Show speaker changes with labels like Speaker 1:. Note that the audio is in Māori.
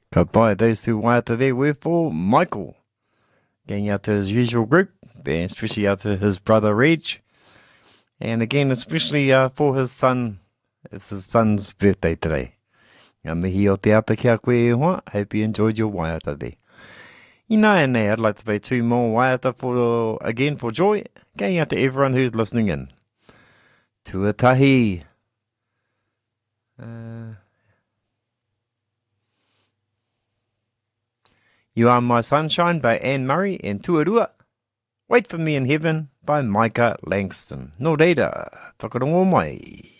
Speaker 1: Ka pai, those two waiata there were for Michael. Going out to his usual group, and especially out to his brother Reg. And again, especially for his son. It's his son's birthday today. Ngā mihi o te ata kia koe e hoa. Hope you enjoyed your waiata there. Ina and I'd like to pay two more waiata for Joy. Going out to everyone who's listening in. Tuatahi. You Are My Sunshine by Anne Murray and Tuarua. Wait for Me in Heaven by Micah Langston. No reira, whakarongo mai.